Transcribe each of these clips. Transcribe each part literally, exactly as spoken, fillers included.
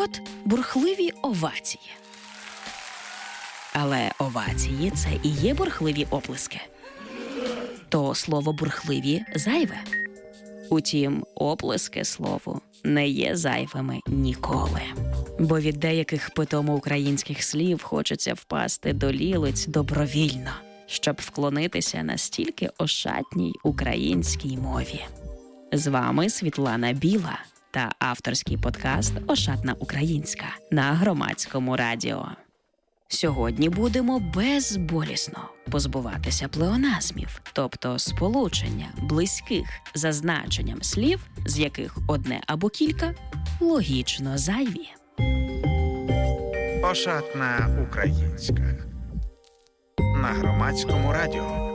От бурхливі овації. Але овації – це і є бурхливі оплески. То слово «бурхливі» зайве. Утім, оплески слову не є зайвими ніколи. Бо від деяких питомо-українських слів хочеться впасти до лілиць добровільно, щоб вклонитися настільки ошатній українській мові. З вами Світлана Біла та авторський подкаст «Ошатна українська» на Громадському радіо. Сьогодні будемо безболісно позбуватися плеоназмів, тобто сполучення близьких за значенням слів, з яких одне або кілька логічно зайві. «Ошатна українська» на Громадському радіо.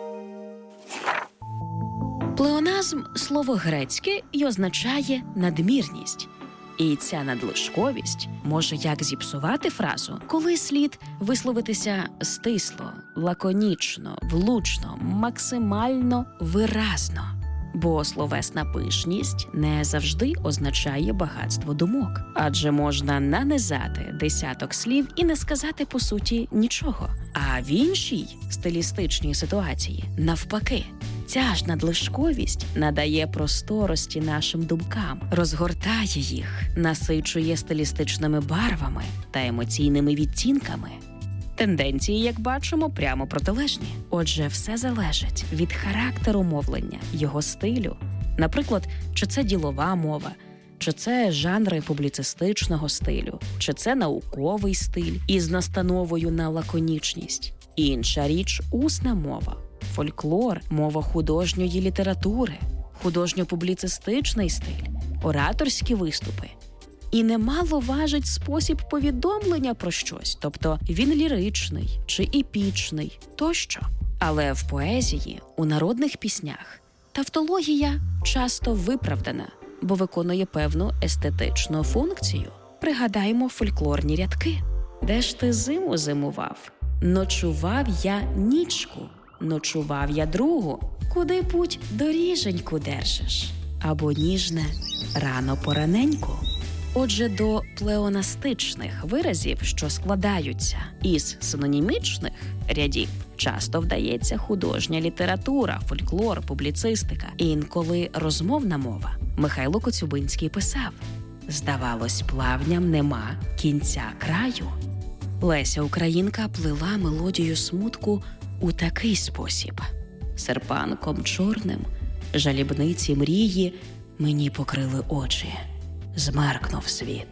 Плеоназм – слово грецьке і означає надмірність. І ця надлишковість може як зіпсувати фразу, коли слід висловитися стисло, лаконічно, влучно, максимально виразно. Бо словесна пишність не завжди означає багатство думок. Адже можна нанизати десяток слів і не сказати, по суті, нічого. А в іншій стилістичній ситуації, навпаки, ця ж надлишковість надає просторості нашим думкам, розгортає їх, насичує стилістичними барвами та емоційними відтінками. Тенденції, як бачимо, прямо протилежні. Отже, все залежить від характеру мовлення, його стилю. Наприклад, чи це ділова мова, чи це жанри публіцистичного стилю, чи це науковий стиль із настановою на лаконічність. Інша річ – усна мова, фольклор, мова художньої літератури, художньо-публіцистичний стиль, ораторські виступи. І немало важить спосіб повідомлення про щось, тобто він ліричний чи епічний, тощо. Але в поезії, у народних піснях тавтологія часто виправдана, бо виконує певну естетичну функцію. Пригадаємо фольклорні рядки. «Де ж ти зиму зимував? Ночував я нічку, ночував я другу, куди путь доріженьку держиш? Або ніжне рано пораненьку». Отже, до плеонастичних виразів, що складаються із синонімічних рядів, часто вдається художня література, фольклор, публіцистика і інколи розмовна мова. Михайло Коцюбинський писав: «Здавалось, плавням нема кінця краю». Леся Українка плела мелодію смутку у такий спосіб: «Серпанком чорним жалібниці мрії мені покрили очі. Змеркнув світ,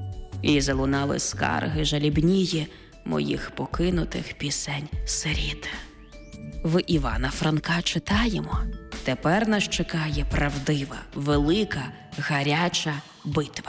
і залунали скарги жалібнії моїх покинутих пісень сиріт». В Івана Франка читаємо: «Тепер нас чекає правдива, велика, гаряча битва.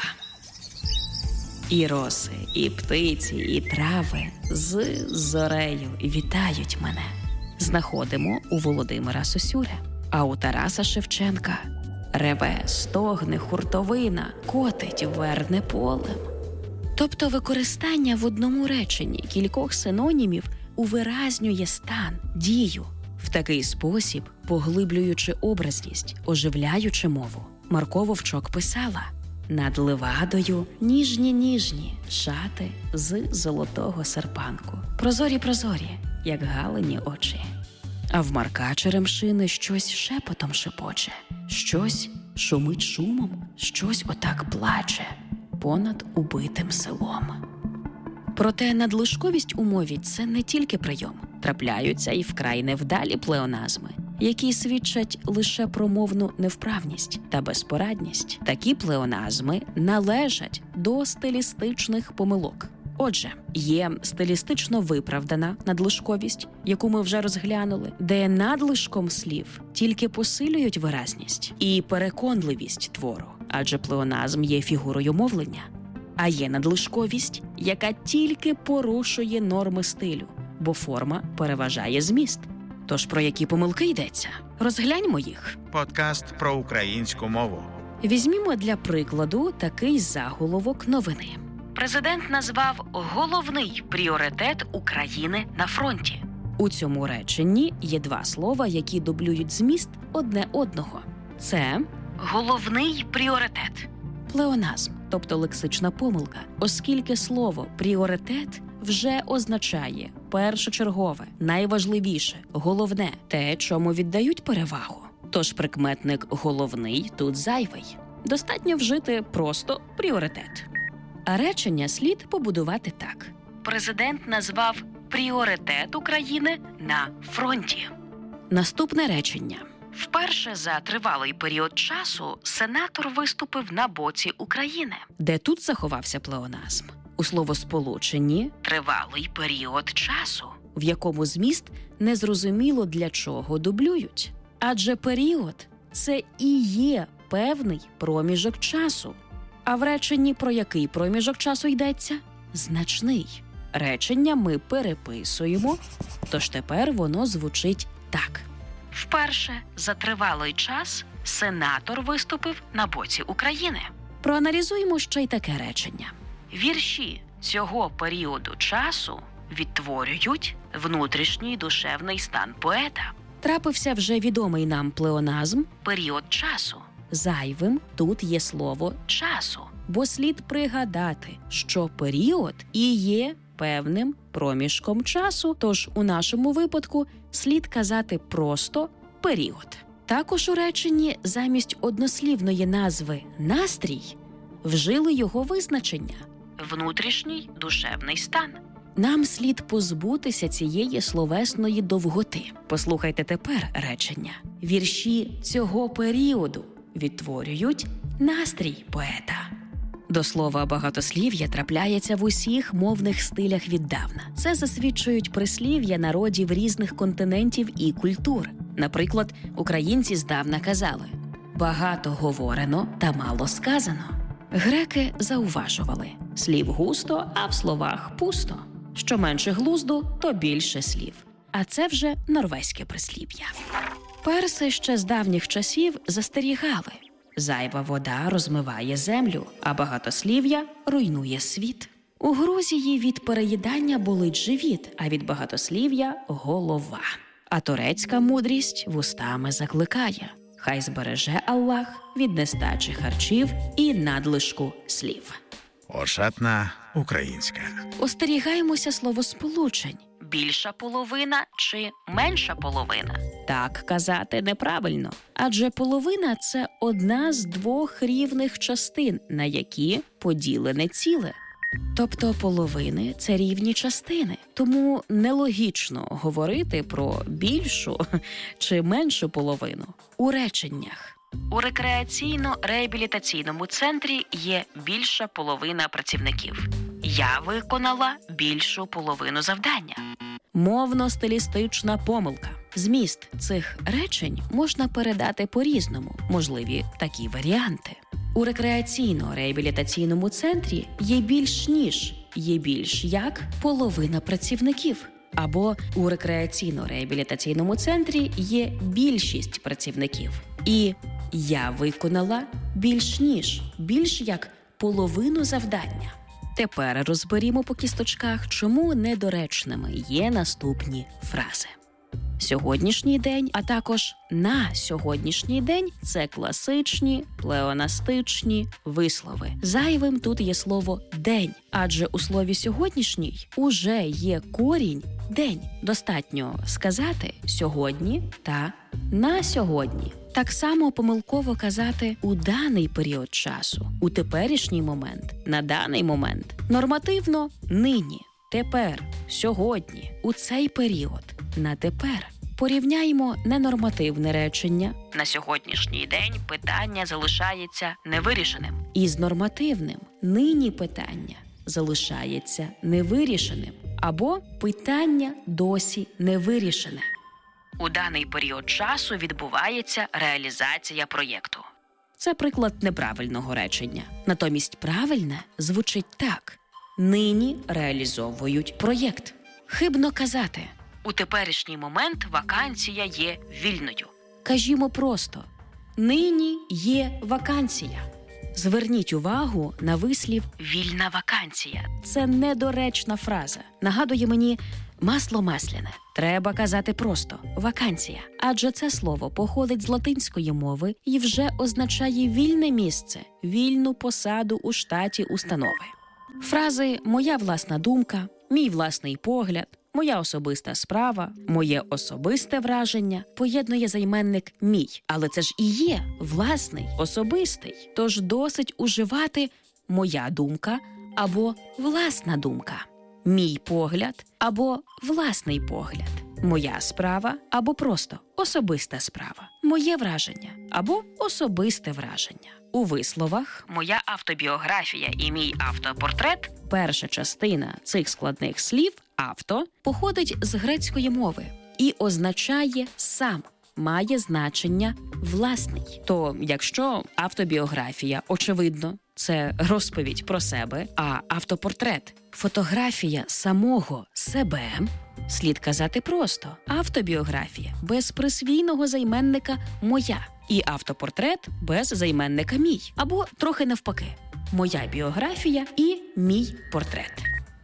І роси, і птиці, і трави з зорею вітають мене». Знаходимо у Володимира Сосюри. А у Тараса Шевченка: «Реве, стогне хуртовина, котить верне полем». Тобто використання в одному реченні кількох синонімів увиразнює стан, дію, в такий спосіб поглиблюючи образність, оживляючи мову. Марко Вовчок писала: «Над Левадою ніжні-ніжні шати з золотого серпанку, прозорі-прозорі, як галині очі». А в Марка Черемшини щось шепотом шепоче, щось шумить шумом, щось отак плаче понад убитим селом. Проте надлишковість у мові – це не тільки прийом. Трапляються і вкрай невдалі плеоназми, які свідчать лише про мовну невправність та безпорадність. Такі плеоназми належать до стилістичних помилок. Отже, є стилістично виправдана надлишковість, яку ми вже розглянули, де надлишком слів тільки посилюють виразність і переконливість твору, адже плеоназм є фігурою мовлення. А є надлишковість, яка тільки порушує норми стилю, бо форма переважає зміст. Тож про які помилки йдеться? Розгляньмо їх. Подкаст про українську мову. Візьмімо для прикладу такий заголовок новини. Президент назвав головний пріоритет України на фронті. У цьому реченні є два слова, які дублюють зміст одне одного. Це головний пріоритет. Плеоназм, тобто лексична помилка, оскільки слово «пріоритет» вже означає першочергове, найважливіше, головне, те, чому віддають перевагу. Тож прикметник «головний» тут зайвий. Достатньо вжити просто «пріоритет». А речення слід побудувати так. Президент назвав пріоритет України на фронті. Наступне речення. Вперше за тривалий період часу сенатор виступив на боці України. Де тут заховався плеоназм? У словосполученні «тривалий період часу», в якому зміст незрозуміло для чого дублюють. Адже період – це і є певний проміжок часу. А в реченні про який проміжок часу йдеться? Значний. Речення ми переписуємо, тож тепер воно звучить так. Вперше за тривалий час сенатор виступив на боці України. Проаналізуємо ще й таке речення. Вірші цього періоду часу відтворюють внутрішній душевний стан поета. Трапився вже відомий нам плеоназм «період часу». Зайвим тут є слово «часу», бо слід пригадати, що період і є певним проміжком часу, тож у нашому випадку слід казати просто «період». Також у реченні замість однослівної назви «настрій» вжили його визначення – внутрішній душевний стан. Нам слід позбутися цієї словесної довготи. Послухайте тепер речення. Вірші цього періоду відтворюють настрій поета. До слова багатослів'я трапляється в усіх мовних стилях віддавна. Це засвідчують прислів'я народів різних континентів і культур. Наприклад, українці здавна казали «багато говорено та мало сказано». Греки зауважували «слів густо, а в словах пусто». Що менше глузду, то більше слів. А це вже норвезьке прислів'я. Перси ще з давніх часів застерігали. Зайва вода розмиває землю, а багатослів'я руйнує світ. У Грузії від переїдання болить живіт, а від багатослів'я – голова. А турецька мудрість вустами закликає. Хай збереже Аллах від нестачі харчів і надлишку слів. Ошатна українська. Остерігаємося словосполучень. Більша половина чи менша половина. Так казати неправильно. Адже половина – це одна з двох рівних частин, на які поділене ціле. Тобто половини – це рівні частини. Тому нелогічно говорити про більшу чи меншу половину у реченнях. У рекреаційно-реабілітаційному центрі є більша половина працівників. Я виконала більшу половину завдання. Мовно-стилістична помилка. Зміст цих речень можна передати по-різному, можливі такі варіанти. У рекреаційно-реабілітаційному центрі є більш ніж, є більш як половина працівників. Або у рекреаційно-реабілітаційному центрі є більшість працівників. І я виконала більш ніж, більш як половину завдання. Тепер розберімо по кісточках, чому недоречними є наступні фрази. Сьогоднішній день, а також на сьогоднішній день – це класичні, плеонастичні вислови. Зайвим тут є слово «день», адже у слові «сьогоднішній» уже є корінь «день». Достатньо сказати «сьогодні» та «на сьогодні». Так само помилково казати «у даний період часу», «у теперішній момент», «на даний момент». Нормативно «нині», «тепер», «сьогодні», «у цей період», «на тепер». Порівняємо ненормативне речення «на сьогоднішній день питання залишається невирішеним» із нормативним «нині питання залишається невирішеним» або «питання досі не вирішене». У даний період часу відбувається реалізація проєкту. Це приклад неправильного речення. Натомість правильне звучить так. Нині реалізовують проєкт. Хибно казати. У теперішній момент вакансія є вільною. Кажімо просто. Нині є вакансія. Зверніть увагу на вислів «вільна вакансія». Це недоречна фраза. Нагадує мені Масло масляне. Треба казати просто «вакансія», адже це слово походить з латинської мови і вже означає вільне місце, вільну посаду у штаті установи. Фрази «моя власна думка», «мій власний погляд», «моя особиста справа», «моє особисте враження» поєднує займенник «мій». Але це ж і є власний, особистий. Тож досить уживати «моя думка» або «власна думка», «мій погляд» або «власний погляд», «моя справа» або просто «особиста справа», «моє враження» або «особисте враження». У висловах «моя автобіографія» і «мій автопортрет» перша частина цих складних слів «авто» походить з грецької мови і означає «сам», має значення «власний». То якщо автобіографія, очевидно, це розповідь про себе, а автопортрет – фотографія самого себе, слід казати просто автобіографія без присвійного займенника «моя» і автопортрет без займенника «мій» або трохи навпаки «моя біографія» і «мій портрет».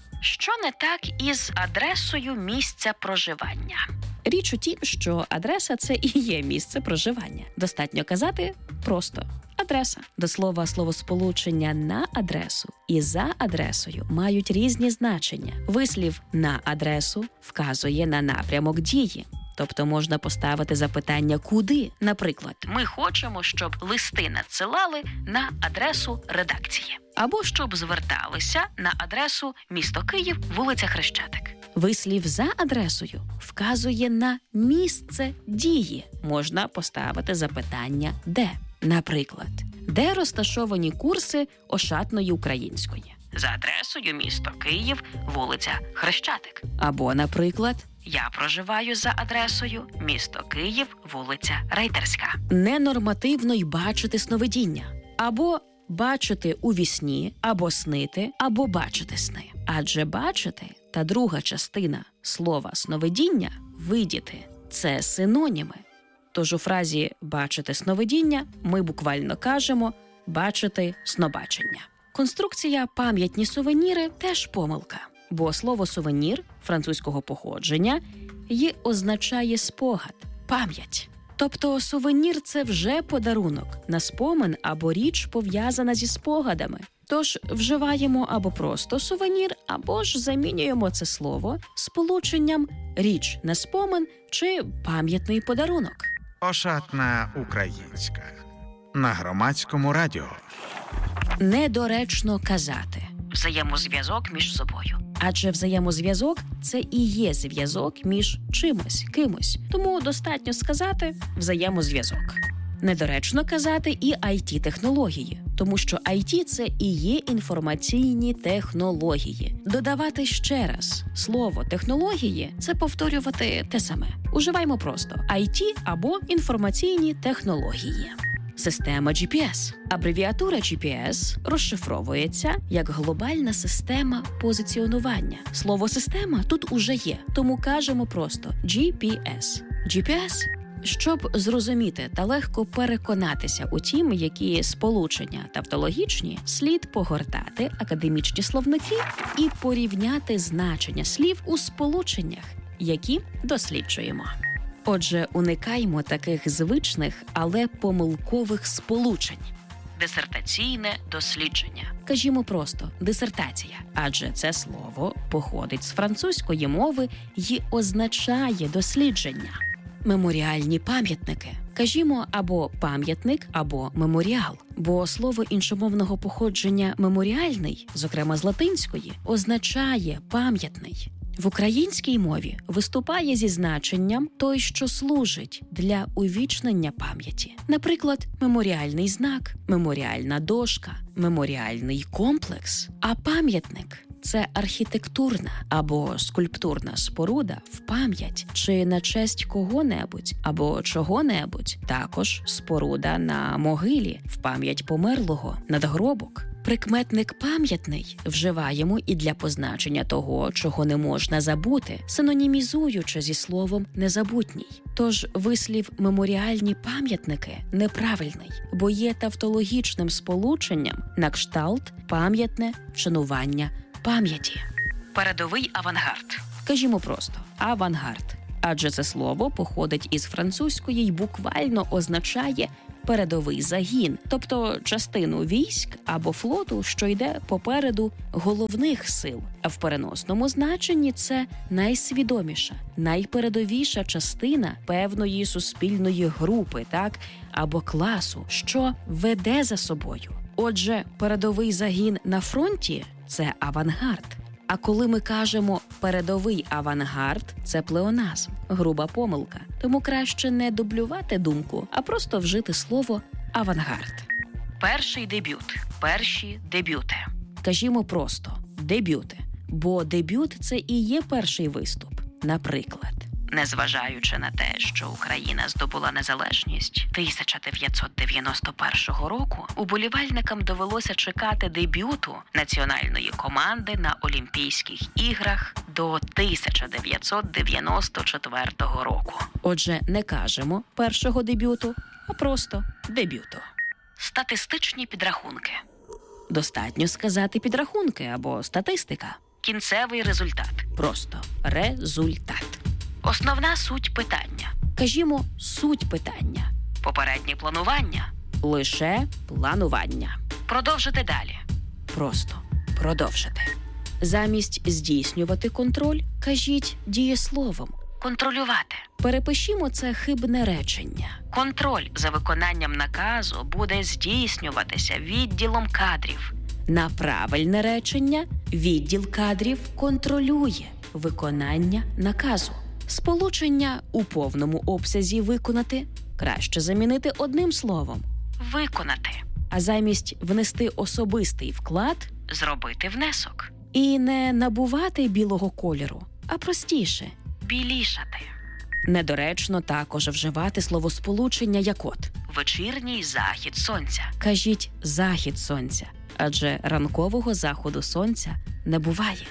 Що не так із адресою місця проживання? Річ у тім, що адреса – це і є місце проживання. Достатньо казати просто адреса. До слова, словосполучення «на адресу» і «за адресою» мають різні значення. Вислів «на адресу» вказує на напрямок дії. Тобто можна поставити запитання «куди?». Наприклад, ми хочемо, щоб листи надсилали на адресу редакції. Або щоб зверталися на адресу місто Київ, вулиця Хрещатик. Вислів «за адресою» вказує на місце дії. Можна поставити запитання «де?». Наприклад, де розташовані курси Ошатної української? За адресою місто Київ, вулиця Хрещатик. Або, наприклад, я проживаю за адресою місто Київ, вулиця Рейтерська. Ненормативно й бачити сновидіння. Або бачити у вісні, або снити, або бачити сни. Адже бачити та друга частина слова сновидіння видіти – це синоніми. Тож у фразі «бачити сновидіння» ми буквально кажемо «бачити снобачення». Конструкція «пам'ятні сувеніри» теж помилка, бо слово «сувенір» французького походження й означає спогад, пам'ять. Тобто сувенір – це вже подарунок на спомин або річ, пов'язана зі спогадами. Тож вживаємо або просто сувенір, або ж замінюємо це слово сполученням «річ на спомин» чи «пам'ятний подарунок». Ошатна українська. На громадському радіо. Недоречно казати взаємозв'язок між собою. Адже взаємозв'язок – це і є зв'язок між чимось, кимось. Тому достатньо сказати взаємозв'язок. Недоречно казати і ай ті-технології, тому що ай ті – це і є інформаційні технології. Додавати ще раз слово «технології» – це повторювати те саме. Уживаємо просто ай ті або інформаційні технології. Система джі пі ес. Абревіатура джі пі ес розшифровується як глобальна система позиціонування. Слово «система» тут уже є, тому кажемо просто джі пі ес. джі пі ес – щоб зрозуміти та легко переконатися у тім, які сполучення тавтологічні, слід погортати академічні словники і порівняти значення слів у сполученнях, які досліджуємо. Отже, уникаймо таких звичних, але помилкових сполучень. Дисертаційне дослідження. Кажімо просто «дисертація», адже це слово походить з французької мови й означає «дослідження». Меморіальні пам'ятники. Кажімо або пам'ятник, або меморіал, бо слово іншомовного походження «меморіальний», зокрема з латинської, означає «пам'ятний». В українській мові виступає зі значенням «той, що служить для увічнення пам'яті». Наприклад, меморіальний знак, меморіальна дошка, меморіальний комплекс, а пам'ятник – це архітектурна або скульптурна споруда в пам'ять чи на честь кого-небудь або чого-небудь. Також споруда на могилі в пам'ять померлого, надгробок. Прикметник «пам'ятний» вживаємо і для позначення того, чого не можна забути, синонімізуючи зі словом «незабутній». Тож вислів «меморіальні пам'ятники» неправильний, бо є тавтологічним сполученням на кшталт «пам'ятне вшанування пам'яті». Передовий авангард. Кажімо просто «авангард». Адже це слово походить із французької й буквально означає передовий загін, тобто частину військ або флоту, що йде попереду головних сил. А в переносному значенні це найсвідоміша, найпередовіша частина певної суспільної групи, так, або класу, що веде за собою. Отже, передовий загін на фронті – це авангард. А коли ми кажемо «передовий авангард» – це плеоназм, груба помилка. Тому краще не дублювати думку, а просто вжити слово «авангард». Перший дебют, перші дебюти. Кажімо просто «дебюти», бо дебют – це і є перший виступ. Наприклад, незважаючи на те, що Україна здобула незалежність тисяча дев'ятсот дев'яносто першого року, уболівальникам довелося чекати дебюту національної команди на Олімпійських іграх до тисяча дев'ятсот дев'яносто четвертого року. Отже, не кажемо першого дебюту, а просто дебюту. Статистичні підрахунки. Достатньо сказати підрахунки або статистика. Кінцевий результат. Просто результат. Основна суть питання. Кажімо, суть питання. Попереднє планування. Лише планування. Продовжити далі. Просто продовжити. Замість здійснювати контроль, кажіть дієсловом. Контролювати. Перепишімо це хибне речення. Контроль за виконанням наказу буде здійснюватися відділом кадрів. На правильне речення відділ кадрів контролює виконання наказу. Сполучення «у повному обсязі виконати» краще замінити одним словом – виконати. А замість внести особистий вклад – зробити внесок. І не набувати білого кольору, а простіше – білішати. Недоречно також вживати словосполучення як от «вечірній захід сонця». Кажіть «захід сонця», адже ранкового заходу сонця не буває.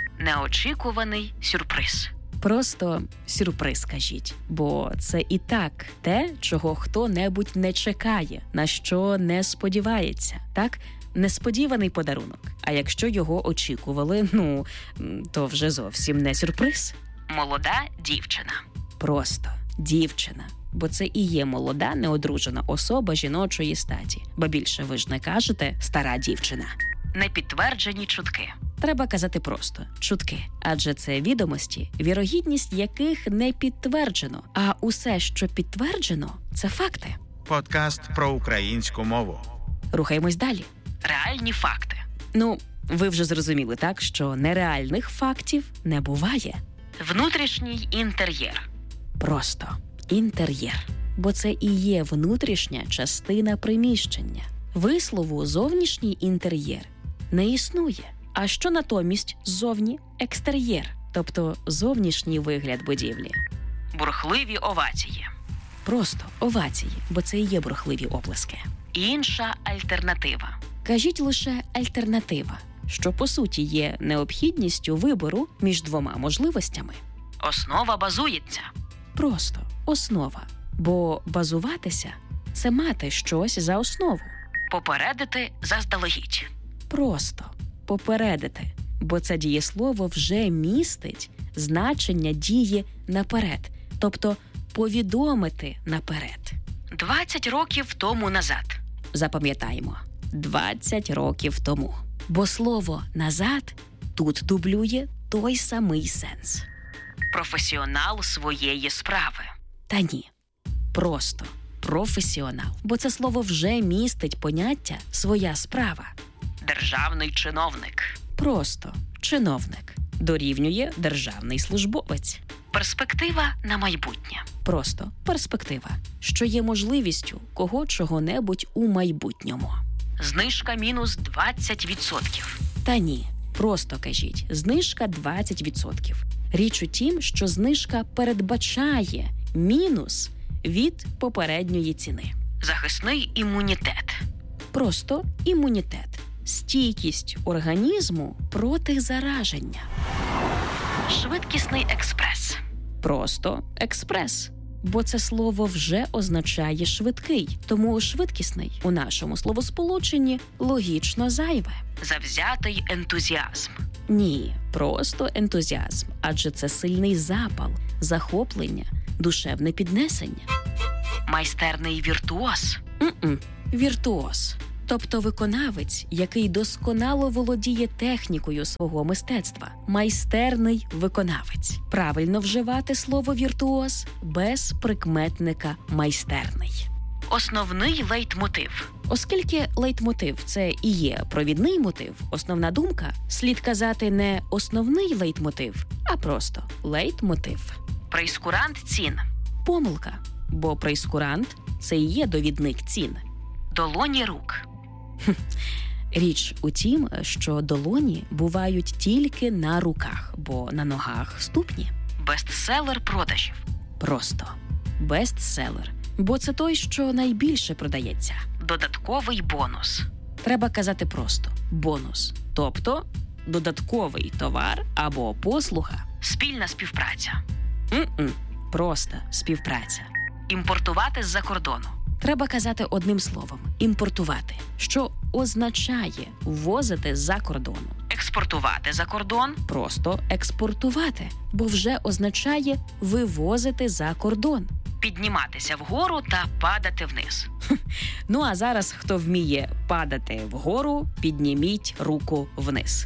Неочікуваний сюрприз. Просто сюрприз кажіть, бо це і так те, чого хто-небудь не чекає, на що не сподівається. Так? Несподіваний подарунок. А якщо його очікували, ну, то вже зовсім не сюрприз. Молода дівчина. Просто дівчина. Бо це і є молода, неодружена особа жіночої статі. Бо більше ви ж не кажете «стара дівчина». Непідтверджені чутки. Треба казати просто «чутки», адже це відомості, вірогідність яких не підтверджено, а усе, що підтверджено – це факти. Подкаст про українську мову. Рухаємось далі. Реальні факти. Ну, ви вже зрозуміли, так, що нереальних фактів не буває. Внутрішній інтер'єр. Просто інтер'єр. Бо це і є внутрішня частина приміщення. Вислову «зовнішній інтер'єр» не існує. А що натомість ззовні – екстер'єр, тобто зовнішній вигляд будівлі. Бурхливі овації. Просто овації, бо це і є бурхливі оплески. Інша альтернатива. Кажіть лише альтернатива, що по суті є необхідністю вибору між двома можливостями. Основа базується. Просто основа. Бо базуватися – це мати щось за основу. Попередити заздалегідь. Просто попередити, бо це дієслово вже містить значення дії наперед, тобто повідомити наперед. двадцять років тому назад. Запам'ятаємо. двадцять років тому. Бо слово «назад» тут дублює той самий сенс. Професіонал своєї справи. Та ні. Просто професіонал. Бо це слово вже містить поняття «своя справа». Державний чиновник. Просто чиновник. Дорівнює державний службовець. Перспектива на майбутнє. Просто перспектива, що є можливістю кого чого-небудь у майбутньому. Знижка мінус двадцять відсотків. Та ні, просто кажіть, знижка двадцять відсотків. Річ у тім, що знижка передбачає мінус від попередньої ціни. Захисний імунітет. Просто імунітет. Стійкість організму проти зараження. Швидкісний експрес. Просто експрес. Бо це слово вже означає швидкий. Тому швидкісний у нашому словосполученні логічно зайве. Завзятий ентузіазм. Ні, просто ентузіазм, адже це сильний запал, захоплення, душевне піднесення. Майстерний віртуоз. М-м, віртуоз. Тобто виконавець, який досконало володіє технікою свого мистецтва. Майстерний виконавець. Правильно вживати слово «віртуоз» без прикметника «майстерний». Основний лейтмотив. Оскільки лейтмотив – це і є провідний мотив, основна думка, слід казати не «основний лейтмотив», а просто «лейтмотив». Прейскурант цін. Помилка, бо прейскурант – це і є довідник цін. Долоні рук. Річ у тім, що долоні бувають тільки на руках, бо на ногах ступні. Бестселер продажів. Просто бестселер, бо це той, що найбільше продається. Додатковий бонус. Треба казати просто бонус, тобто додатковий товар або послуга. Спільна співпраця. М-м, просто співпраця. Імпортувати з-за кордону. Треба казати одним словом – імпортувати, що означає ввозити з-за кордону. Експортувати за кордон. Просто експортувати, бо вже означає вивозити за кордон. Підніматися вгору та падати вниз. Ну а зараз, хто вміє падати вгору, підніміть руку вниз.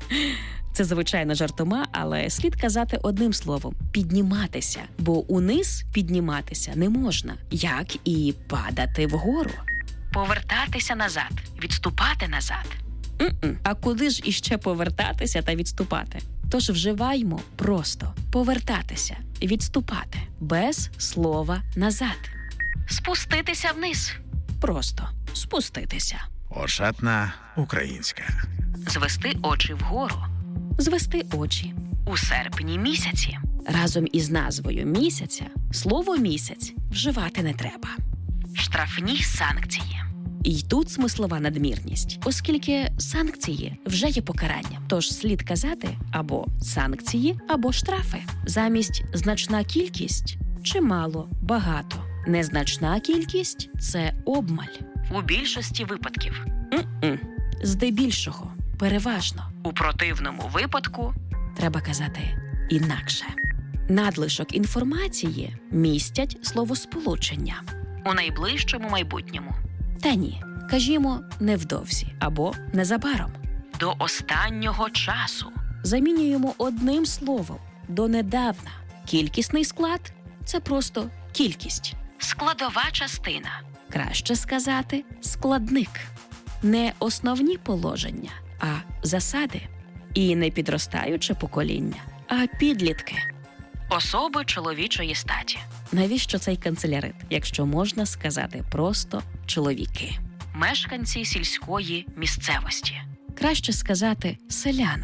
Це, звичайно, жартома, але слід казати одним словом – підніматися, бо униз підніматися не можна, як і падати вгору. Повертатися назад, відступати назад. М-м. А куди ж іще повертатися та відступати? Тож вживаймо просто повертатися, відступати, без слова «назад». Спуститися вниз. Просто спуститися. Ошатна українська. Звести очі вгору. Звести очі. У серпні місяці. Разом із назвою місяця слово «місяць» вживати не треба. Штрафні санкції. І тут смислова надмірність, оскільки санкції вже є покаранням. Тож слід казати або санкції, або штрафи. Замість значна кількість – чимало, багато. Незначна кількість – це обмаль. У більшості випадків. М-м. Здебільшого, переважно. У противному випадку. Треба казати інакше. Надлишок інформації містять словосполучення. У найближчому майбутньому. Та ні, кажімо невдовзі або незабаром. До останнього часу. Замінюємо одним словом – донедавна. Кількісний склад – це просто кількість. Складова частина. Краще сказати складник. Не основні положення, а засади. І не підростаюче покоління, а підлітки. Особи чоловічої статі. Навіщо цей канцелярит, якщо можна сказати просто чоловіки? Мешканці сільської місцевості. Краще сказати селяни.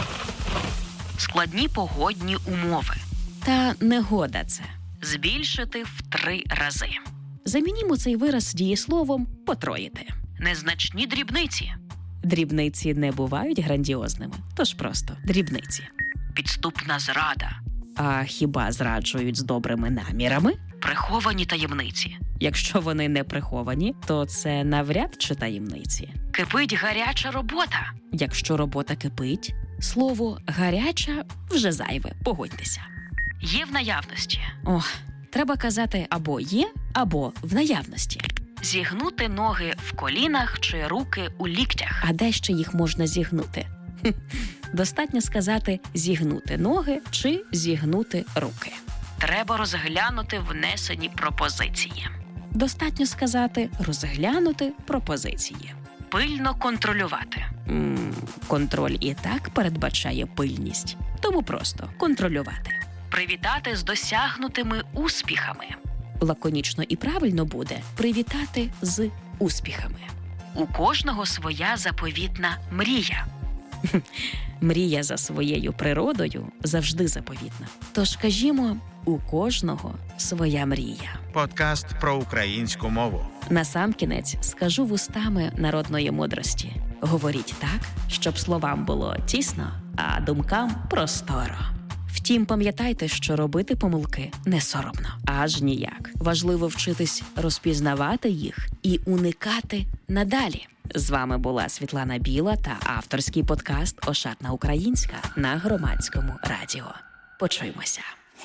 Складні погодні умови. Та негода це. Збільшити в три рази. Замінімо цей вираз дієсловом «потроїти». Незначні дрібниці. Дрібниці не бувають грандіозними, тож просто дрібниці. Підступна зрада. А хіба зраджують з добрими намірами? Приховані таємниці. Якщо вони не приховані, то це навряд чи таємниці. Кипить гаряча робота. Якщо робота кипить, слово «гаряча» вже зайве, погодьтеся. Є в наявності. Ох, треба казати або «є», або «в наявності». Зігнути ноги в колінах чи руки у ліктях. А де ще їх можна зігнути? Хм. Достатньо сказати «зігнути ноги» чи «зігнути руки». Треба розглянути внесені пропозиції. Достатньо сказати «розглянути пропозиції». Пильно контролювати. М-м, контроль і так передбачає пильність. Тому просто контролювати. Привітати з досягнутими успіхами. Лаконічно і правильно буде привітати з успіхами. У кожного своя заповітна мрія. Мрія за своєю природою завжди заповітна. Тож кажімо, у кожного своя мрія. Подкаст про українську мову. Насамкінець скажу вустами народної мудрості. Говоріть так, щоб словам було тісно, а думкам просторо. Втім, пам'ятайте, що робити помилки не соромно. Аж ніяк. Важливо вчитись розпізнавати їх і уникати надалі. З вами була Світлана Біла та авторський подкаст «Ошатна українська» на Громадському радіо. Почуємося.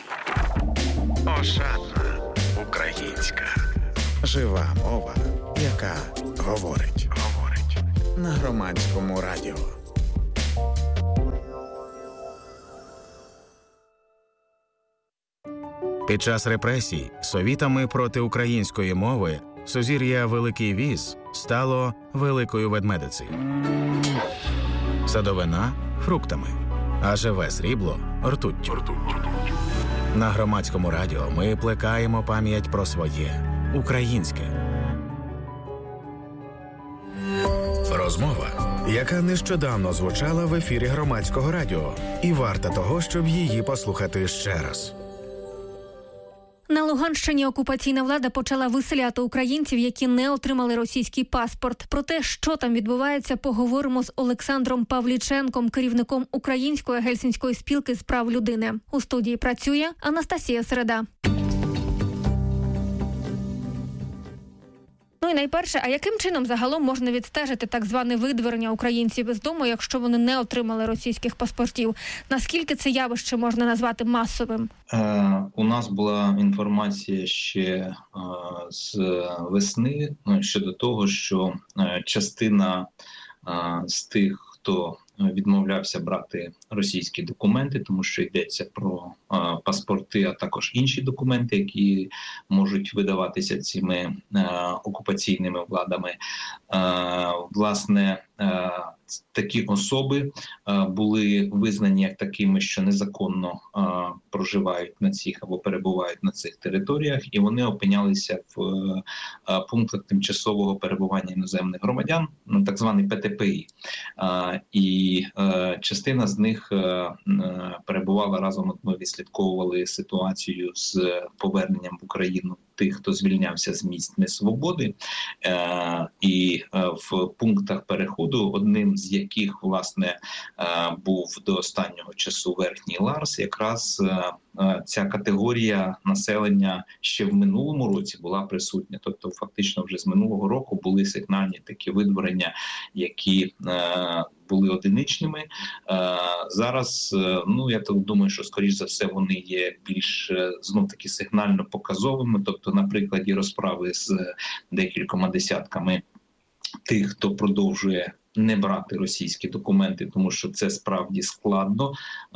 Ошатна українська. Жива мова, яка говорить. Говорить. На Громадському радіо. Під час репресій совітами проти української мови сузір'я Великий Віз стало Великою Ведмедицею. Садовина – фруктами, а живе срібло – ртуттю. На Громадському радіо ми плекаємо пам'ять про своє – українське. Розмова, яка нещодавно звучала в ефірі Громадського радіо, і варта того, щоб її послухати ще раз. На Луганщині окупаційна влада почала виселяти українців, які не отримали російський паспорт. Про те, що там відбувається, поговоримо з Олександром Павліченком, керівником Української гельсінської спілки з прав людини. У студії працює Анастасія Середа. Ну і найперше, а яким чином загалом можна відстежити так зване видворення українців із дому, якщо вони не отримали російських паспортів? Наскільки це явище можна назвати масовим? Е, у нас була інформація ще е, з весни ну, щодо того, що е, частина е, з тих, хто відмовлявся брати російські документи, тому що йдеться про е, паспорти, а також інші документи, які можуть видаватися цими е, окупаційними владами. Е, власне, е, такі особи е, були визнані як такими, що незаконно е, проживають на цих або перебувають на цих територіях, і вони опинялися в е, пунктах тимчасового перебування іноземних громадян, ну, так званий Пе Те Пе І. Е, і е, частина з них е, е, перебувала разом, от ми відслідковували ситуацію з поверненням в Україну тих, хто звільнявся з місць несвободи, е, і е, в пунктах переходу, одним з яких, власне, е, був до останнього часу Верхній Ларс, якраз е, е, ця категорія населення ще в минулому році була присутня. Тобто, фактично, вже з минулого року були сигнальні такі видворення, які е, були одиничними. Зараз, ну, я так думаю, що, скоріш за все, вони є більш, знов таки, сигнально показовими. Тобто, на прикладі розправи з декількома десятками тих, хто продовжує не брати російські документи, тому що це справді складно,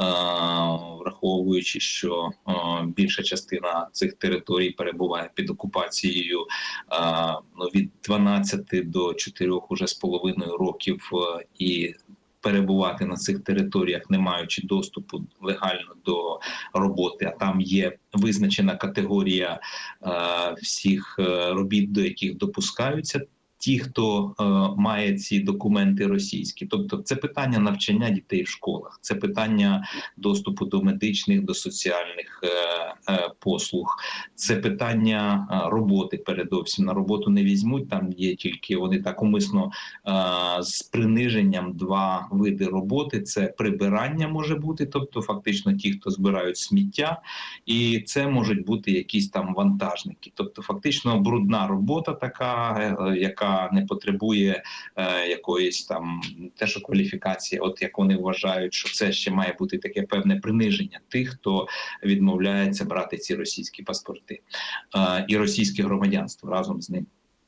враховуючи, що більша частина цих територій перебуває під окупацією від дванадцяти до чотирьох уже з половиною років, і перебувати на цих територіях, не маючи доступу легально до роботи, а там є визначена категорія всіх робіт, до яких допускаються ті, хто е, має ці документи російські. Тобто це питання навчання дітей в школах, це питання доступу до медичних, до соціальних е, е, послуг, це питання е, роботи передовсім. На роботу не візьмуть, там є тільки, вони так умисно е, з приниженням два види роботи. Це прибирання може бути, тобто фактично ті, хто збирають сміття, і це можуть бути якісь там вантажники. Тобто фактично брудна робота така, е, яка не потребує е, якоїсь там теж кваліфікації, от як вони вважають, що це ще має бути таке певне приниження тих, хто відмовляється брати ці російські паспорти е, і російське громадянство разом з ним.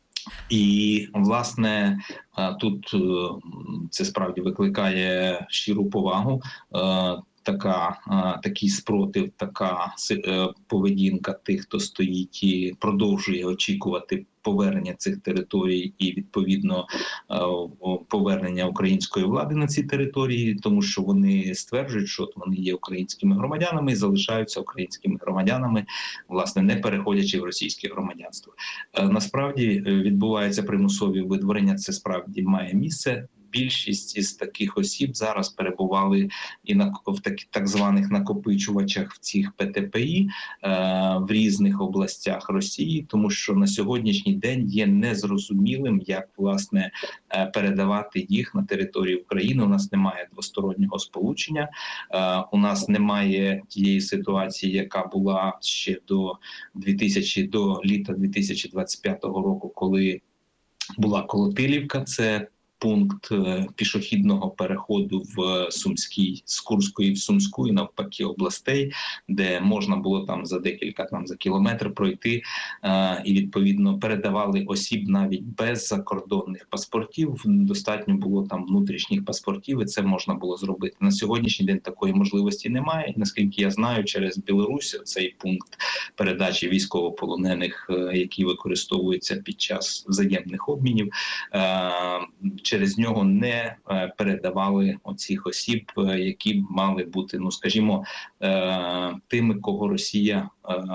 І, власне, е, тут е, це справді викликає щиру повагу. Е, Така, такий спротив, така поведінка тих, хто стоїть і продовжує очікувати повернення цих територій і, відповідно, повернення української влади на ці території, тому що вони стверджують, що вони є українськими громадянами і залишаються українськими громадянами, власне, не переходячи в російське громадянство. Насправді відбуваються примусові видворення, це справді має місце. Більшість із таких осіб зараз перебували і на в так, так званих накопичувачах в цих Пе Те Пе І е, в різних областях Росії, тому що на сьогоднішній день є незрозумілим, як, власне, е, передавати їх на територію України. У нас немає двостороннього сполучення, е, у нас немає тієї ситуації, яка була ще до дві тисячі до літа дві тисячі двадцять п'ятого року, коли була Колотилівка, це пункт пішохідного переходу в Сумській, з Курської в Сумську і навпаки областей, де можна було там за декілька, там за кілометр пройти, е, і відповідно передавали осіб навіть без закордонних паспортів. Достатньо було там внутрішніх паспортів, і це можна було зробити. На сьогоднішній день такої можливості немає. Наскільки я знаю, через Білорусь цей пункт передачі військовополонених, е, які використовуються під час взаємних обмінів, е, через нього не передавали оцих осіб, які мали бути, ну скажімо, тими, кого Росія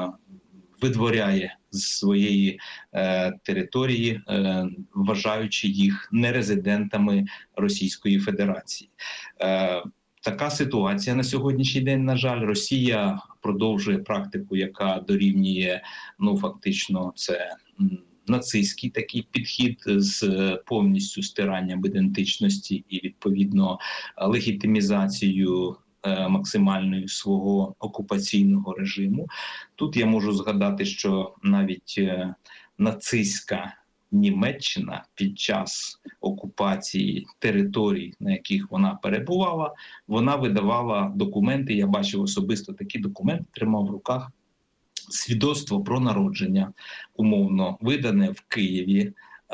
видворяє з своєї території, вважаючи їх нерезидентами Російської Федерації. Така ситуація на сьогоднішній день, на жаль. Росія продовжує практику, яка дорівнює, ну фактично, це нацистський такий підхід з повністю стиранням ідентичності і, відповідно, легітимізацією е, максимальною свого окупаційного режиму. Тут я можу згадати, що навіть е, нацистська Німеччина під час окупації територій, на яких вона перебувала, вона видавала документи, я бачив особисто такі документи, тримав в руках, свідоцтво про народження, умовно видане в Києві,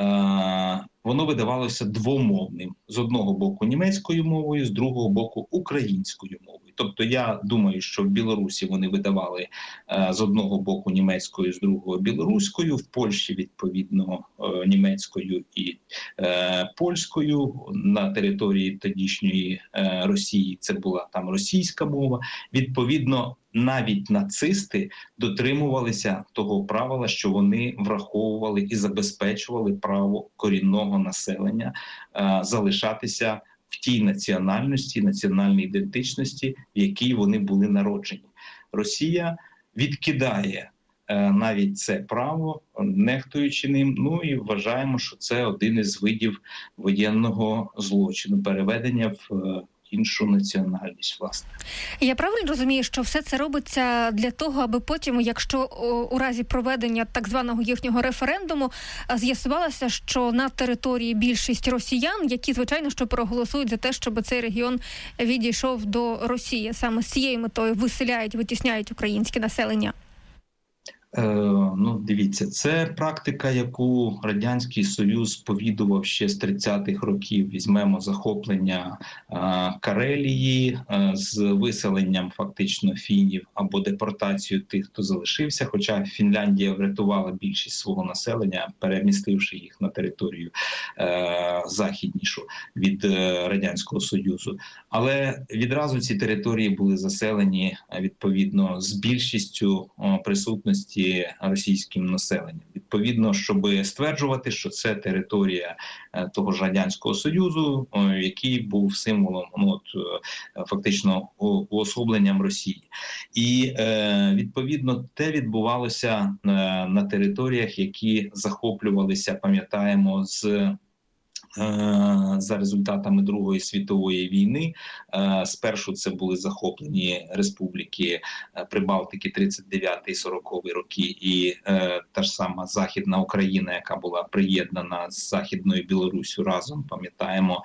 воно видавалося двомовним. З одного боку німецькою мовою, з другого боку українською мовою. Тобто я думаю, що в Білорусі вони видавали з одного боку німецькою, з другого білоруською, в Польщі відповідно німецькою і е, польською. На території тодішньої е, Росії це була там російська мова. Відповідно, навіть нацисти дотримувалися того правила, що вони враховували і забезпечували право корінного населення е, залишатися в тій національності, національній ідентичності, в якій вони були народжені. Росія відкидає е, навіть це право, нехтуючи ним, ну і вважаємо, що це один із видів воєнного злочину, переведення в е, іншу національність, власне. Я правильно розумію, що все це робиться для того, аби потім, якщо у разі проведення так званого їхнього референдуму з'ясувалося, що на території більшість росіян, які, звичайно, що проголосують за те, щоб цей регіон відійшов до Росії, саме з цією метою виселяють, витісняють українське населення? Е, ну, дивіться, це практика, яку Радянський Союз сповідував ще з тридцятих років. Візьмемо захоплення е, Карелії е, з виселенням фактично фінів або депортацію тих, хто залишився, хоча Фінляндія врятувала більшість свого населення, перемістивши їх на територію е, західнішу від е, Радянського Союзу. Але відразу ці території були заселені, відповідно, з більшістю е, присутності російським населенням. Відповідно, щоб стверджувати, що це територія того ж Радянського Союзу, який був символом, ну, от, фактично уособленням Росії. І, відповідно, те відбувалося на територіях, які захоплювалися, пам'ятаємо, з за результатами Другої світової війни. Спершу це були захоплені республіки Прибалтики тридцять дев'ятий сороковий роки і та ж сама Західна Україна, яка була приєднана з Західною Білоруссю разом, пам'ятаємо,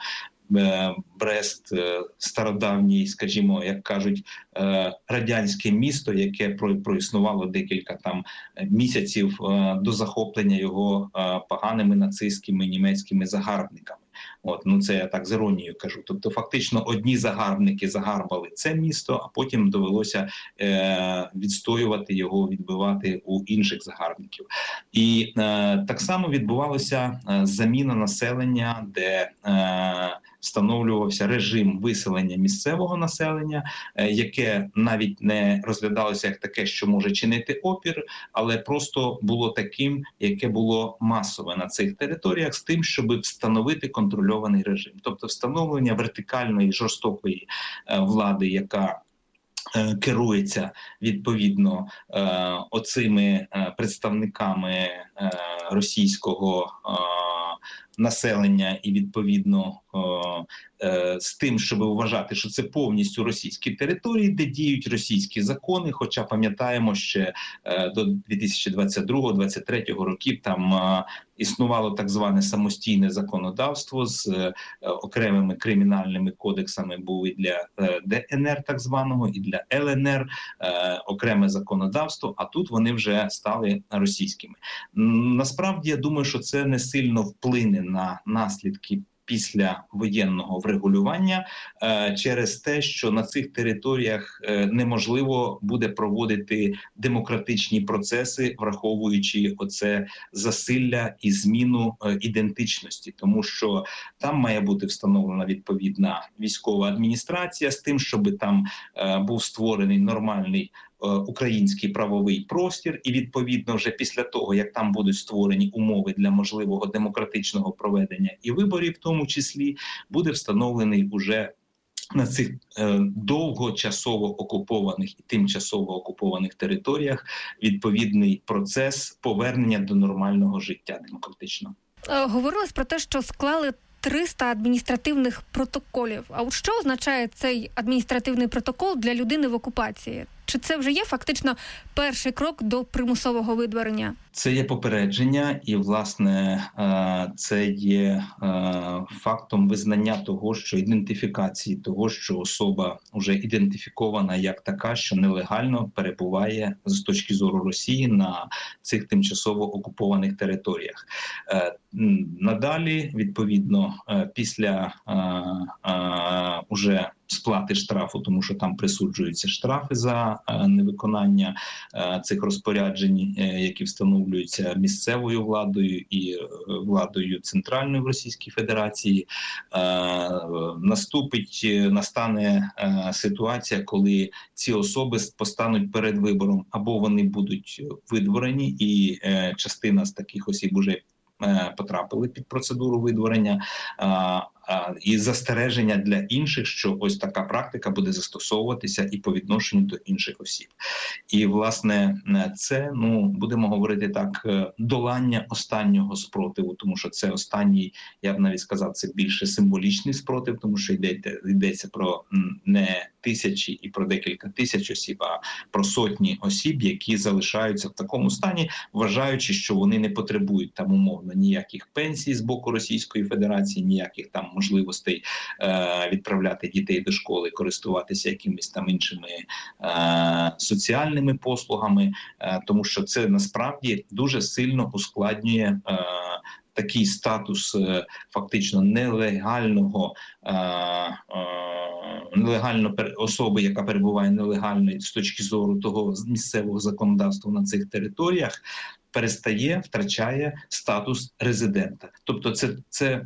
Брест, стародавній, скажімо, як кажуть, радянське місто, яке проіснувало декілька там місяців до захоплення його поганими нацистськими німецькими загарбниками. От, ну це я так з іронією кажу. Тобто фактично одні загарбники загарбали це місто, а потім довелося е, відстоювати його, відбивати у інших загарбників. І е, так само відбувалася е, заміна населення, де е, встановлювався режим виселення місцевого населення, е, яке навіть не розглядалося як таке, що може чинити опір, але просто було таким, яке було масове на цих територіях, з тим, щоб встановити контрольований режим. Тобто встановлення вертикальної, жорстокої е, влади, яка е, керується відповідно е, оцими е, представниками е, російського е, населення і відповідно о, е, з тим, щоб вважати, що це повністю російські території, де діють російські закони, хоча пам'ятаємо, ще е, до дві тисячі двадцять другого - двадцять третього років там е, існувало так зване самостійне законодавство з е, окремими кримінальними кодексами, був і для е, Де Ен Ер так званого, і для Ел Ен Ер е, окреме законодавство, а тут вони вже стали російськими. Насправді, я думаю, що це не сильно вплине на наслідки після воєнного врегулювання е, через те, що на цих територіях е, неможливо буде проводити демократичні процеси, враховуючи оце засилля і зміну е, ідентичності, тому що там має бути встановлена відповідна військова адміністрація з тим, щоб там е, був створений нормальний український правовий простір, і відповідно вже після того, як там будуть створені умови для можливого демократичного проведення і виборів, в тому числі, буде встановлений уже на цих е, довгочасово окупованих і тимчасово окупованих територіях відповідний процес повернення до нормального життя демократичного. Говорилось про те, що склали триста адміністративних протоколів. А от що означає цей адміністративний протокол для людини в окупації? Чи це вже є фактично перший крок до примусового видворення? Це є попередження, і, власне, це є фактом визнання того, що ідентифікації того, що особа вже ідентифікована як така, що нелегально перебуває з точки зору Росії на цих тимчасово окупованих територіях. Надалі, відповідно, після уже сплати штрафу, тому що там присуджуються штрафи за невиконання цих розпоряджень, які встановлюються місцевою владою і владою центральної в Російській Федерації. Наступить, настане ситуація, коли ці особи постануть перед вибором, або вони будуть видворені, і частина з таких осіб уже потрапили під процедуру видворення, і застереження для інших, що ось така практика буде застосовуватися і по відношенню до інших осіб. І, власне, це, ну, будемо говорити так, долання останнього спротиву, тому що це останній, я б навіть сказав, це більше символічний спротив, тому що йдеться, йдеться про не тисячі і про декілька тисяч осіб, а про сотні осіб, які залишаються в такому стані, вважаючи, що вони не потребують там умовно ніяких пенсій з боку Російської Федерації, ніяких там можливостей е, відправляти дітей до школи, користуватися якимись там іншими е, соціальними послугами, е, тому що це насправді дуже сильно ускладнює е, такий статус е, фактично нелегального е, е, нелегально особи, яка перебуває нелегально з точки зору того місцевого законодавства на цих територіях, перестає, втрачає статус резидента. Тобто це, це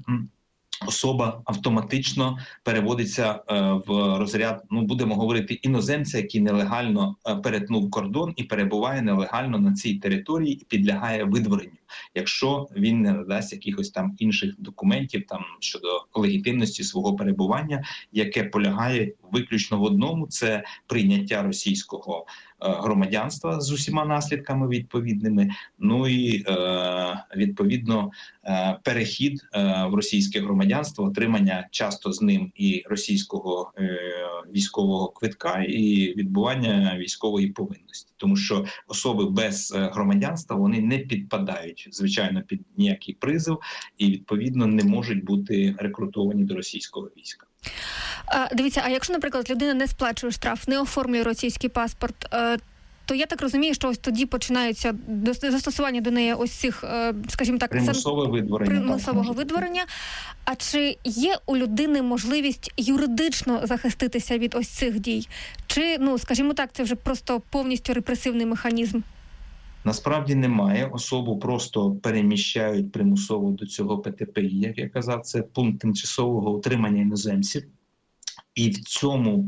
особа автоматично переводиться е, в розряд, ну будемо говорити, іноземця, який нелегально е, перетнув кордон і перебуває нелегально на цій території і підлягає видворенню, якщо він не надасть якихось там інших документів там щодо легітимності свого перебування, яке полягає виключно в одному – це прийняття російського е, громадянства з усіма наслідками відповідними, ну і е, відповідно е, перехід е, в російське громадянство, отримання часто з ним і російського е, військового квитка, і відбування військової повинності. Тому що особи без громадянства, вони не підпадають, звичайно, під ніякий призов і, відповідно, не можуть бути рекрутовані до російського війська. А, дивіться, а якщо, наприклад, людина не сплачує штраф, не оформлює російський паспорт, то я так розумію, що ось тоді починаються застосування до неї ось цих, скажімо так, примусове видворення, примусового так, видворення. А чи є у людини можливість юридично захиститися від ось цих дій? Чи, ну, скажімо так, це вже просто повністю репресивний механізм? Насправді немає. Особу просто переміщають примусово до цього Пе Те Пе І, як я казав, це пункт тимчасового утримання іноземців. І в цьому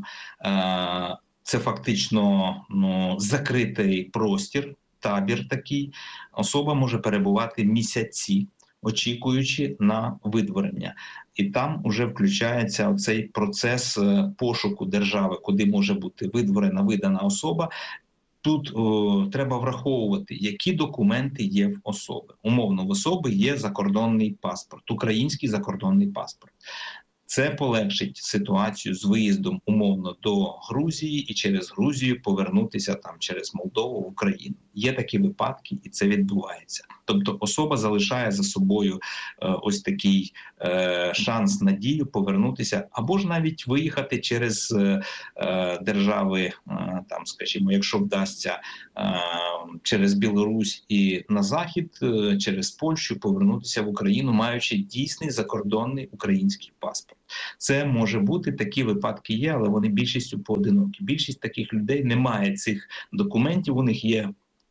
е- це фактично ну, закритий простір, табір такий. Особа може перебувати місяці, очікуючи на видворення. І там вже включається оцей процес пошуку держави, куди може бути видворена, видана особа. Тут о, треба враховувати, які документи є в особи. Умовно, в особи є закордонний паспорт, український закордонний паспорт. Це полегшить ситуацію з виїздом умовно до Грузії і через Грузію повернутися там через Молдову в Україну. Є такі випадки, і це відбувається. Тобто особа залишає за собою е, ось такий е, шанс, надію повернутися, або ж навіть виїхати через е, е, держави, е, там, скажімо, якщо вдасться е, через Білорусь і на захід, е, через Польщу повернутися в Україну, маючи дійсний закордонний український паспорт. Це може бути, такі випадки є, але вони більшістю поодинокі. Більшість таких людей не має цих документів, у них є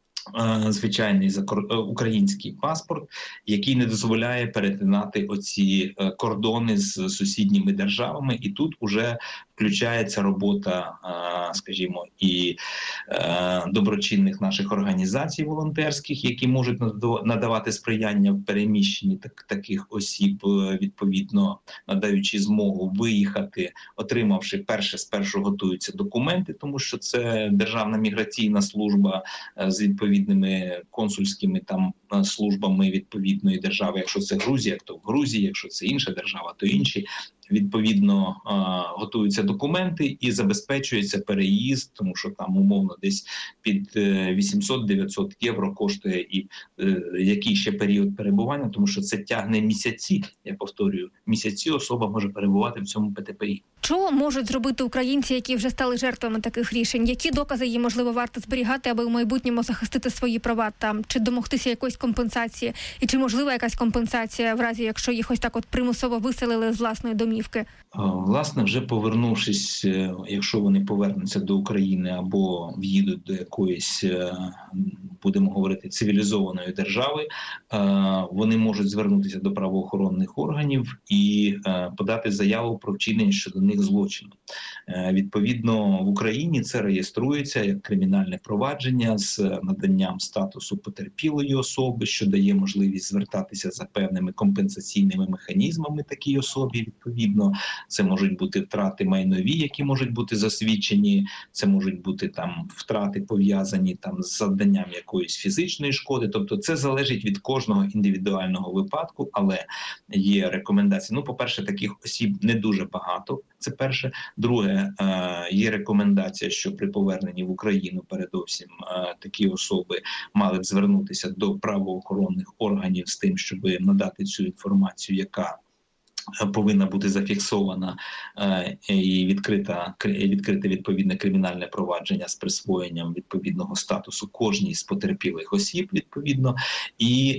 звичайний український паспорт, який не дозволяє перетинати оці кордони з сусідніми державами. І тут уже включається робота, скажімо, і доброчинних наших організацій волонтерських, які можуть надавати сприяння в переміщенні так, таких осіб, відповідно надаючи змогу виїхати, отримавши перше, спершу готуються документи, тому що це Державна міграційна служба з відповідними консульськими там службами відповідної держави. Якщо це Грузія, то в Грузії, якщо це інша держава, то інші. Відповідно, готуються документи і забезпечується переїзд, тому що там умовно десь під вісімсот-дев'ятсот євро коштує і який ще період перебування, тому що це тягне місяці, я повторюю, місяці особа може перебувати в цьому ПТПІ. Що можуть зробити українці, які вже стали жертвами таких рішень? Які докази їм, можливо, варто зберігати, аби в майбутньому захистити свої права там? Чи домогтися якоїсь компенсації? І чи можлива якась компенсація в разі, якщо їх ось так от примусово виселили з власної домівки? Власне, вже повернувшись, якщо вони повернуться до України або в'їдуть до якоїсь, будемо говорити, цивілізованої держави, вони можуть звернутися до правоохоронних органів і подати заяву про вчинення щодо них злочину. Відповідно, в Україні це реєструється як кримінальне провадження з наданням статусу потерпілої особи, що дає можливість звертатися за певними компенсаційними механізмами такій особі. Відповідно, це можуть бути втрати майнові, які можуть бути засвідчені, це можуть бути там втрати пов'язані там з завданням якоїсь фізичної шкоди. Тобто це залежить від кожного індивідуального випадку, але є рекомендації. Ну, по-перше, таких осіб не дуже багато. Це перше. Друге, є рекомендація, що при поверненні в Україну передовсім такі особи мали б звернутися до правоохоронних органів з тим, щоб надати цю інформацію, яка повинна бути зафіксована е, і відкрита, відкрите відповідне кримінальне провадження з присвоєнням відповідного статусу кожній з потерпілих осіб, відповідно. І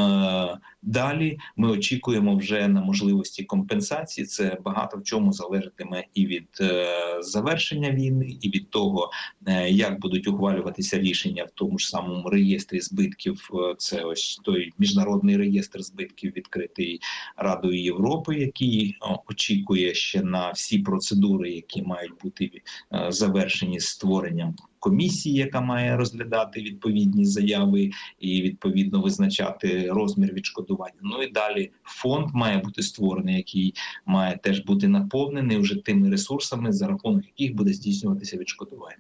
е, далі ми очікуємо вже на можливості компенсації. Це багато в чому залежатиме і від е, завершення війни, і від того, е, як будуть ухвалюватися рішення в тому ж самому реєстрі збитків. Це ось той міжнародний реєстр збитків, відкритий Радою Європи, який очікує ще на всі процедури, які мають бути завершені з створенням комісії, яка має розглядати відповідні заяви і відповідно визначати розмір відшкодування. Ну і далі фонд має бути створений, який має теж бути наповнений вже тими ресурсами, за рахунок яких буде здійснюватися відшкодування.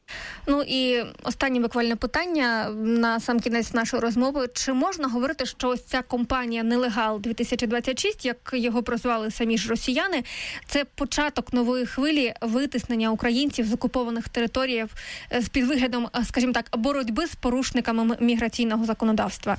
Ну і останнє буквально питання на сам кінець нашої розмови. Чи можна говорити, що ось ця компанія «Нелегал дві тисячі двадцять шість», як його прозвали самі ж росіяни, це початок нової хвилі витиснення українців з окупованих територій під виглядом, скажімо так, боротьби з порушниками міграційного законодавства?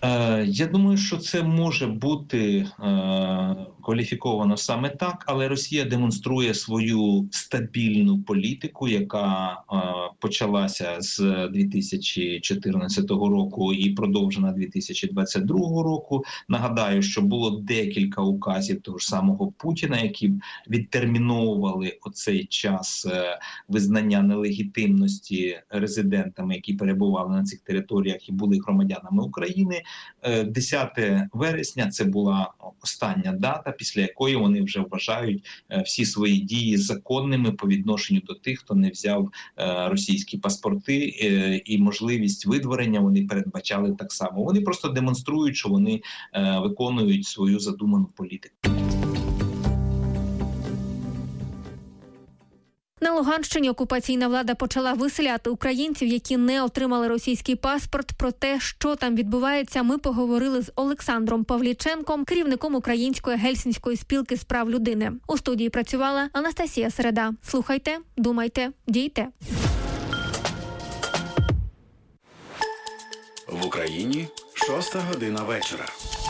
Я думаю, що це може бути е, кваліфіковано саме так, але Росія демонструє свою стабільну політику, яка е, почалася з дві тисячі чотирнадцятого року і продовжена дві тисячі двадцять другого року. Нагадаю, що було декілька указів того ж самого Путіна, які відтерміновували оцей час е, визнання нелегітимності резидентами, які перебували на цих територіях і були громадянами України. десяте вересня – це була остання дата, після якої вони вже вважають всі свої дії законними по відношенню до тих, хто не взяв російські паспорти, і можливість видворення вони передбачали так само. Вони просто демонструють, що вони виконують свою задуману політику. На Луганщині окупаційна влада почала виселяти українців, які не отримали російський паспорт. Про те, що там відбувається, ми поговорили з Олександром Павліченком, керівником Української гельсінської спілки з прав людини. У студії працювала Анастасія Середа. Слухайте, думайте, дійте. В Україні шоста година вечора.